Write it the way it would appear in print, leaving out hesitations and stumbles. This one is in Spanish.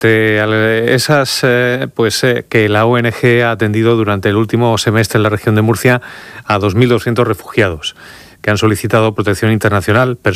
Esas, que la ONG ha atendido durante el último semestre en la región de Murcia a 2.200 refugiados que han solicitado protección internacional,